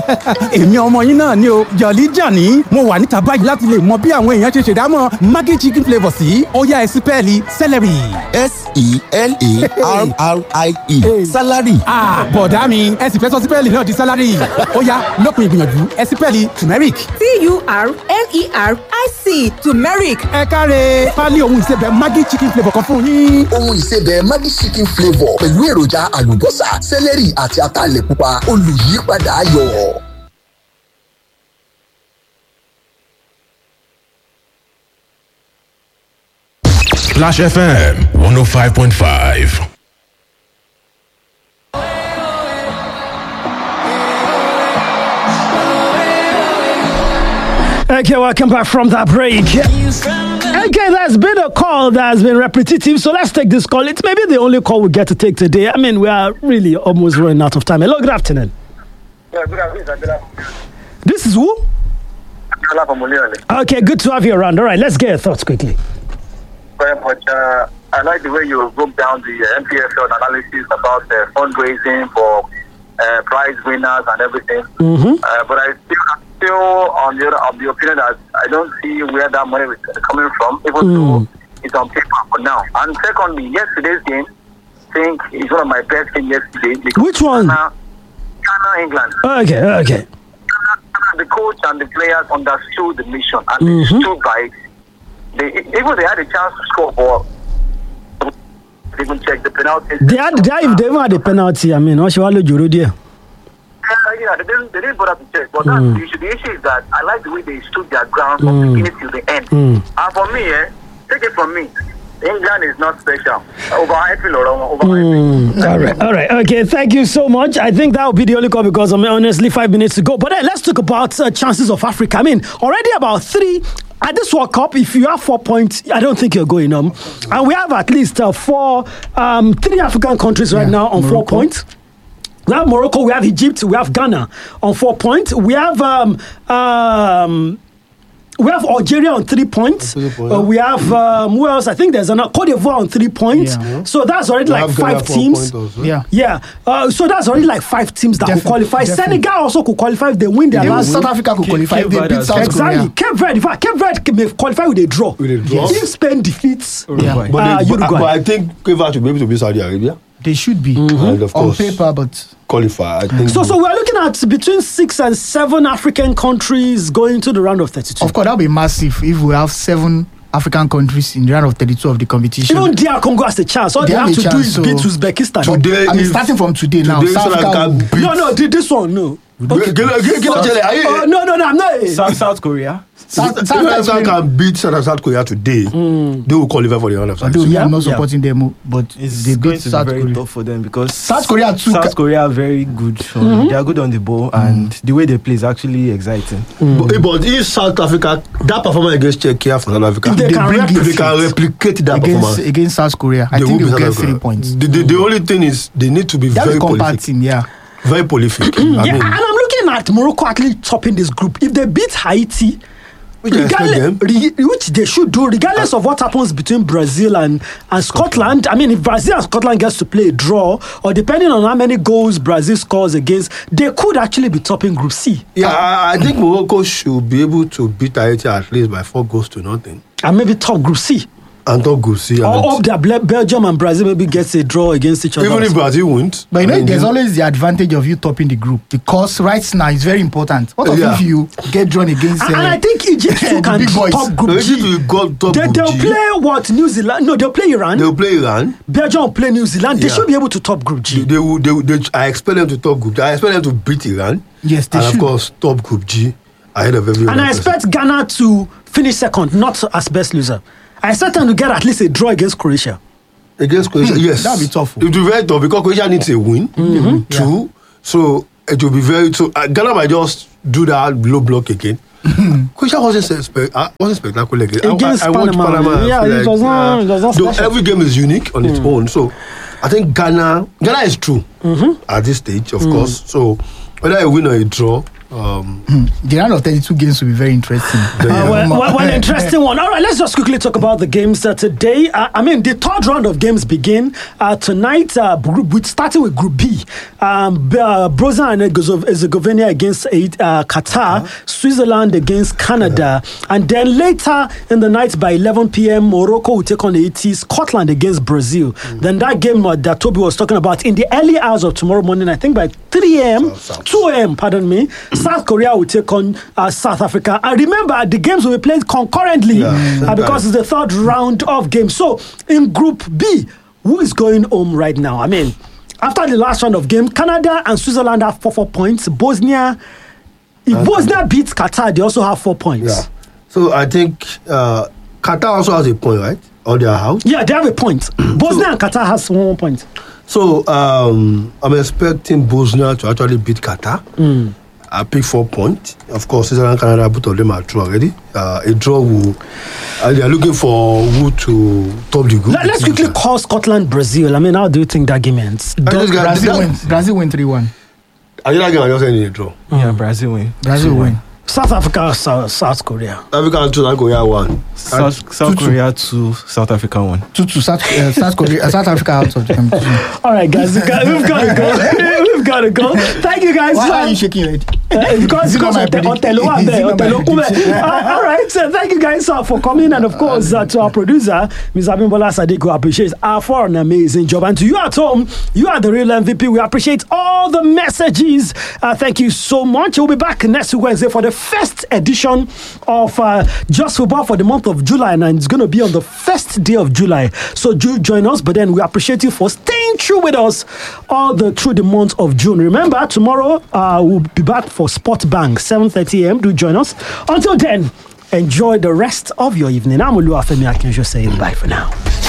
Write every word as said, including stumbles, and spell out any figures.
èmi ọmọ yín náà ni o Jolly Johnny mo wà níta báyìí láti lè mọ bí àwọn èèyàn ṣe ṣèdámọ̀ Maggi chicken flavour sí ó yá ẹ sí pẹ́ẹ́lí celery. S E L A R R I E salary. ah bọ̀dá mi ẹ sì fẹ́ sọ sí pẹ́ẹ́lì náà di salary ó yá lópin ìgbìyànjú ẹ sí pẹ́ẹ́lì turmeric. T U R M E R I C turmeric. ẹ káre pálí ohun ìsebẹ̀ Maggi chicken flavour kan fún yín. Ohun ìsebẹ̀ Maggi chicken flavour pẹ̀lú èròjà àlùbọ́sà celery àti ataalẹ̀ pupa olùyípadà ayọ̀. Splash F M one oh five point five. Okay, welcome back from that break. Okay, there's been a call that has been repetitive, so let's take this call. It's maybe the only call we get to take today. I mean, we are really almost running out of time. Hello, good afternoon. Yeah, good afternoon. This is who? Okay, good to have you around. All right, let's get your thoughts quickly. Very much. Uh, I like the way you broke down the uh, M P F L analysis about the fundraising for uh, prize winners and everything. Mm-hmm. Uh, but I still, I'm still on the, of the opinion that I don't see where that money is coming from, even mm. though it's on paper for now. And secondly, yesterday's game, I think is one of my best games yesterday. Which one? Ghana, Ghana, England. Okay, okay. Ghana, the coach and the players understood the mission and Mm-hmm. they stood by it. They, even they had a chance to score, but they even check the penalty. They had, they, if they even had a penalty, I mean, Oshiwalo Juru there. Yeah, yeah, they didn't, they didn't bother to check. But that's Mm. the issue. The issue is that I like the way they stood their ground from Mm. the beginning till the end. Mm. And for me, eh, take it from me, England is not special. Overhyping or overhyping. Mm. All right, all right. Okay, thank you so much. I think that will be the only call because, I mean, honestly, five minutes to go. But then let's talk about uh, chances of Africa. I mean, already about three. At this World Cup, if you have four points, I don't think you're going on. And we have at least uh, four, um, three African countries right Yeah, now on Morocco. four points. We have Morocco, we have Egypt, we have Ghana on four points. We have um, um, we have Algeria on three points. Three points. Uh, we have um, who else? I think there's another Cote d'Ivoire on three points. Yeah. So that's already We like have Ghana five four teams. points also. Yeah. Yeah. Uh, so that's already like five teams that will Definitely, qualify. definitely. Senegal also could qualify if they win their Even last. South Africa could qualify if they Cape beat Verde South Exactly. Korea. Cape Verde, in fact, Cape Verde may qualify with a draw. With a draw. If Spain defeats Yeah. But, uh, they, but, Uruguay. but I think Cape Verde should be able to beat Saudi Arabia. They should be And of on course, paper, but qualify. I think So, so we're looking at between six and seven African countries going to the round of thirty-two. of course that would be massive if we have seven African countries in the round of thirty-two of the competition. Even D R Congo has a chance. All they, They have, have to a do chance, is so- beat Uzbekistan. today, I mean, if- starting from today now, today South South Africa Africa will- beat. No, no, thi- this one, no. Okay. Get, get, get, get, get, are you, Oh, no, no, no, I'm not. South, South Korea. South, If South South Africa Africa can beat South, South Korea today, they will qualify for the round of although thirty-two. me, I'm not Yeah. supporting them, but It's they going beat to South be very Korea. tough for them because South Korea too ca- South Korea are very good. Um, They are good on the ball, and the way they play is actually exciting. But, but if South Africa, that performance against Czechia from South Africa, If they can bring it, replicate they can replicate that against performance. against South Korea. I they think will they will beat get South three Africa. points. The, the, the only thing is they need to be They have very a compact prolific. team, yeah. Very prolific. I Yeah, mean, and I'm looking at Morocco actually topping this group. If they beat Haiti, Which I expect regardless, them. re- which they should do, regardless of what happens between Brazil and, and Scotland. I mean, if Brazil and Scotland gets to play a draw, or depending on how many goals Brazil scores against, they could actually be topping Group C. yeah, I, I think Morocco should be able to beat Haiti at least by four goals to nothing. And maybe top Group C. And don't go see. Or hope that Ble- Belgium and Brazil maybe gets a draw against each other. Even if Brazil wins, But you know, I mean, there's you- always the advantage of you topping the group because right now it's very important. What if Yeah. you get drawn against? and, uh, and I think Egypt too the can big boys. top Group No, G. Egypt will go top They, Group they'll G. play what? New Zealand? No, they'll play Iran. They'll play Iran. Belgium will play New Zealand. They Yeah. should be able to top Group G. They, they will. They, will- they, I expect them to top Group G. I expect them to beat Iran. Yes, they and should. of course top Group G ahead of everyone. And I else. expect Ghana to finish second, not as best loser. I expect them to get at least a draw against Croatia. Against Croatia, yes, that'll be tough. It will be very tough because Croatia needs a win too. So it will be very. So uh, Ghana might just do that low block again. Croatia wasn't spe- uh, wasn't spectacular again. Against I, I, I watched Panama. Panama. and Yeah, feel it was not- it was not though special. every game is unique on its own. So I think Ghana, Ghana is true at this stage, of course. So whether a win or a draw, Um, The round of thirty-two games will be very interesting. Uh, well, well, well, interesting one. All right, let's just quickly talk about the games uh, today. Uh, I mean, the third round of games begin uh, tonight. Uh, group, with starting with Group B, um, B- uh, Bosnia and Herzegovina against uh, Qatar, uh-huh. Switzerland against Canada, uh-huh. and then later in the night by eleven p.m., Morocco will take on Haiti, Scotland against Brazil. Mm-hmm. Then that game uh, that Toby was talking about in the early hours of tomorrow morning, I think by three a.m., two a.m., pardon me, South Korea will take on uh, South Africa. And remember, the games will be played concurrently yeah, uh, because it's the third round of games. So in Group B, who is going home right now? I mean, after the last round of game, Canada and Switzerland have four four points. Bosnia, if okay. Bosnia beats Qatar, they also have four points. Yeah. So I think uh, Qatar also has a point, right? Or they are out? Yeah, they have a point. Bosnia so, and Qatar has one, one point. So um, I'm expecting Bosnia to actually beat Qatar. Mm. I pick four points. Of course, Switzerland and Canada, both of them are true already. Uh, a draw will. Uh, they are looking for who to top the group. Let, let's quickly call Scotland, Brazil. I mean, how do you think that game ends? Brazil, Brazil win. Brazil win three one. I think that game I just ended a draw. Yeah, Brazil win. Brazil win. South Africa, South, South Korea. South Africa two, South Korea one. South, South two, Korea two, South Africa one. Two to South, uh, South Korea, uh, South Africa out of the competition. All right, guys, we've got, we've got to go. We've got to go. Thank you, guys. Why are you shaking your head? Uh, because because of the Otelo out there, Otelo uh, all right, so thank you guys uh, for coming, and of course uh, to our producer, Miz Abimbola Sadiq, who appreciates our for an amazing job, and to you at home, you are the real M V P. We appreciate all the messages. Uh, thank you so much. We'll be back next Wednesday for the first edition of uh, Just Football for the month of July, and it's going to be on the first day of July. So do join us. But then we appreciate you for staying true with us all the through the month of June. Remember, tomorrow uh, we'll be back for Sport Bank, seven thirty a.m. Do join us. Until then, enjoy the rest of your evening. I'm Oluwafemi Akinjo saying bye for now.